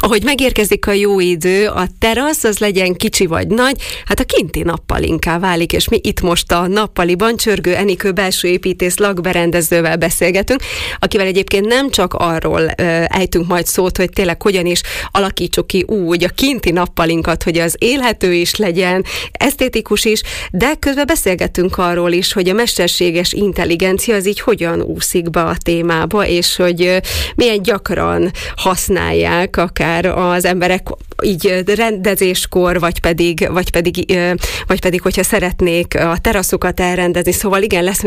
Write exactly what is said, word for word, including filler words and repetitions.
ahogy megérkezik a jó idő, a terasz az legyen kicsi vagy nagy, hát a kinti nappalinká válik, és mi itt most a nappaliban Csörgő Enikő belső építész lakberendezővel beszélgetünk, akivel egyébként nem csak arról uh, ejtünk majd szót, hogy tényleg hogyan is alakítsuk ki úgy a kinti nappalinkat, hogy az élhető is legyen, esztétikus is, de közben beszélgetünk arról is, hogy a mesterséges intelligencia az így hogyan úszik be a témába, és hogy uh, milyen gyakran használják akár az emberek így rendezéskor, vagy pedig, vagy pedig, vagy pedig hogyha szeretnék a teraszokat elrendezni. Szóval igen, lesz